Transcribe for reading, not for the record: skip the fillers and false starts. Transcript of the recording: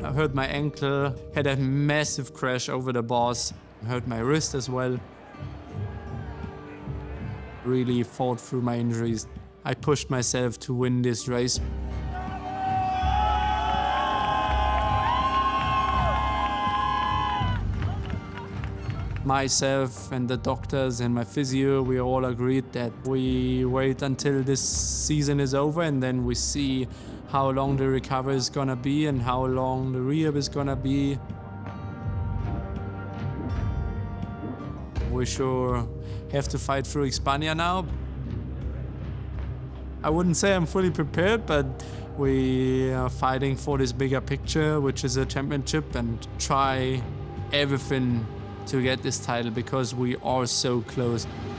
I hurt my ankle, had a massive crash over the bars, hurt my wrist as well. Really fought through my injuries. I pushed myself to win this race. Myself and the doctors and my physio, we all agreed that we wait until this season is over and then we see how long the recovery is gonna be and how long the rehab is gonna be. We sure have to fight through Hispania now. I wouldn't say I'm fully prepared, but we are fighting for this bigger picture, which is a championship, and try everything to get this title because we are so close.